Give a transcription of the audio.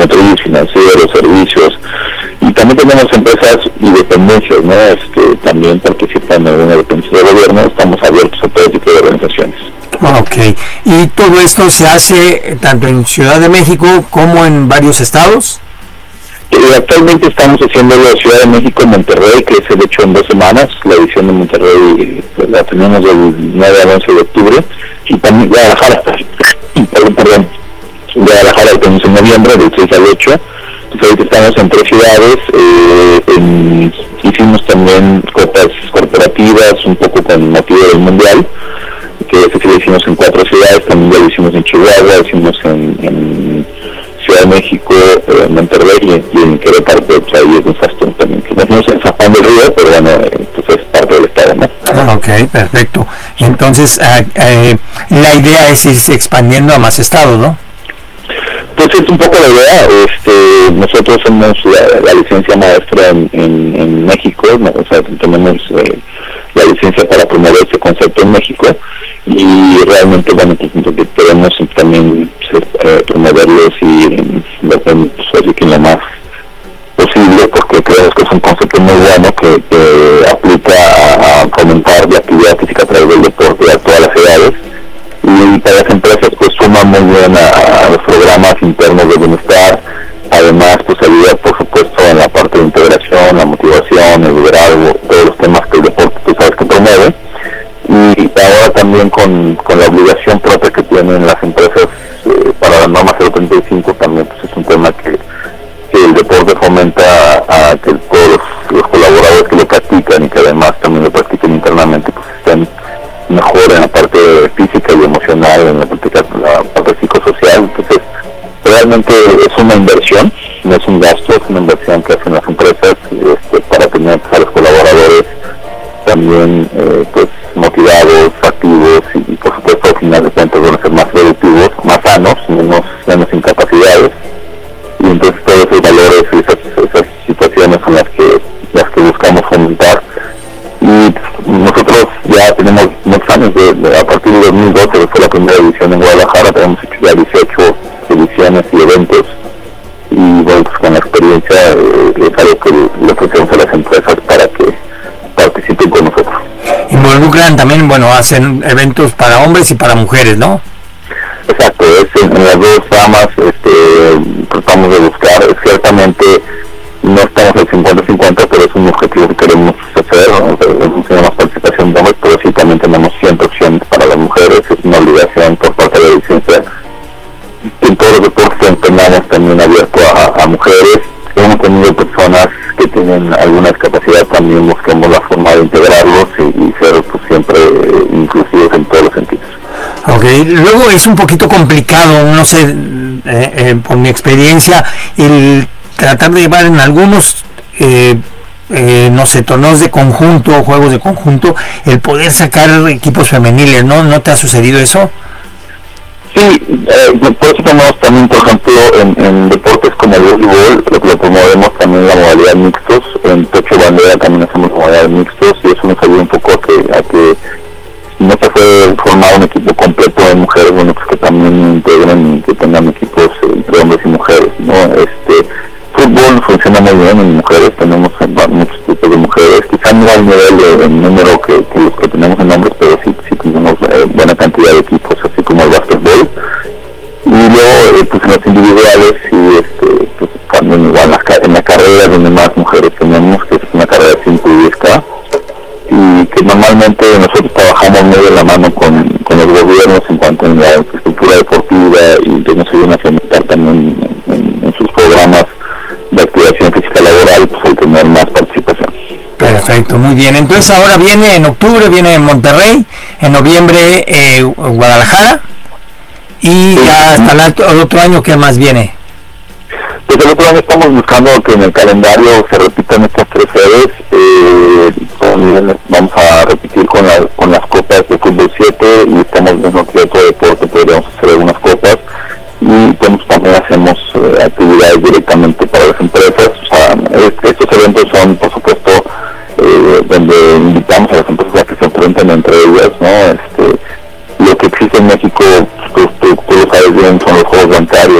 automotriz, financieros, servicios, y también tenemos empresas y dependencias, ¿no? También participan en una dependencia del gobierno. Estamos abiertos a todo tipo de organizaciones. Ok, ¿y todo esto se hace tanto en Ciudad de México como en varios estados? Actualmente estamos haciendo la Ciudad de México en Monterrey, que es el hecho en 2 semanas. La edición de Monterrey la tenemos del 9 al 11 de octubre, y también Guadalajara, Guadalajara tenemos en noviembre, del 6 al 8. Entonces ahorita estamos en 3 ciudades. Hicimos también copas corporativas, un poco con motivo del Mundial, que sí lo hicimos en 4 ciudades. También ya lo hicimos en Chihuahua, lo hicimos en Ciudad de México, Monterrey y en Querétaro, pues ahí es un fastón también. Que no hacemos en San Juan del Río, pero bueno, pues es parte del estado, ¿no? Ok, perfecto. Entonces, la idea es irse expandiendo a más estados, ¿no? Pues es un poco la idea. Nosotros somos la licencia maestra en México, ¿no? O sea, tenemos la licencia para promover este concepto en México, y realmente, bueno, pues queremos también promoverlos y así que lo más posible, porque creemos que es un concepto muy bueno que aplica a fomentar la actividad física a través del deporte a todas las edades, y para las empresas pues suma muy bien a los programas internos de bienestar. Además, pues ayuda, por supuesto, en la parte de integración, la motivación, el liderazgo, todos los temas que el deporte, tú sabes, que promueve. Y ahora también con la obligación propia que tienen las empresas para la norma 035, también pues es un tema que el deporte fomenta a que todos los colaboradores que lo practican, y que además también lo practiquen internamente, pues estén mejor en la parte física y emocional, en la parte psicosocial. Entonces, realmente es una inversión, no es un gasto, es una inversión que hacen las empresas para tener a los colaboradores también pues motivados, activos, y por supuesto al final de cuentas van a ser más productivos, más sanos, menos incapacidades. Y entonces todos esos valores y esas situaciones son las que buscamos fomentar. Y nosotros ya tenemos muchos años, a partir de 2012, que fue la primera edición en Guadalajara, tenemos hecho ya 18 ediciones y eventos, y bueno, pues con la experiencia es algo que le ofrecemos a las empresas para que participen con nosotros. Involucran también, bueno, hacen eventos para hombres y para mujeres, ¿no? Exacto, en las dos ramas tratamos de buscar. Ciertamente no estamos al 50-50, pero es un objetivo que queremos hacer, ¿no? Tenemos más participación de hombres, pero sí también tenemos 100% para las mujeres. Es una obligación por parte de la licencia. En todos los deportes tenemos también abierto a mujeres. Hemos tenido personas que tienen alguna discapacidad, también buscamos la forma de integrarlos y ser pues siempre inclusivos en todos los sentidos. Ok, luego es un poquito complicado, no sé, por mi experiencia, el tratar de llevar en algunos no sé, torneos de conjunto, juegos de conjunto, el poder sacar equipos femeniles, ¿no te ha sucedido eso? Sí, por eso tenemos también, por ejemplo, en deportes como el voleibol, lo que promovemos también la modalidad mixtos. En pecho bandera también hacemos modalidad mixtos, y eso nos ayuda un poco a que no se puede formar un equipo completo de mujeres, bueno, pues que también integren y que tengan equipos entre hombres y mujeres, ¿no? Fútbol funciona muy bien en mujeres, tenemos muchos tipos de mujeres, quizá no al nivel de número que los que tenemos en hombres, pero sí tenemos buena cantidad de equipos, así como el básquetbol. Y luego pues en los individuales, y pues también igual en la carrera donde más mujeres tenemos, que es una carrera de 5 y 10K, y que normalmente nosotros trabajamos muy de la mano con los gobiernos en cuanto a la infraestructura deportiva, y que nos ayudan a fomentar también en sus programas de activación física laboral, pues al tener más participación. Perfecto, muy bien. Entonces ahora viene en octubre, viene en Monterrey, en noviembre Guadalajara, y sí, ya hasta el otro año, ¿qué más viene? Pues el otro año estamos buscando que en el calendario se repitan estas 3 sedes. Vamos a repetir con las copas de fútbol 7, y estamos viendo que otro deporte podríamos hacer algunas copas, y pues también hacemos actividades directamente para las empresas. O sea, estos eventos son, por supuesto, donde invitamos a las empresas a que se enfrenten entre ellas, ¿no? Lo que existe en México, tú lo sabes bien, son los Juegos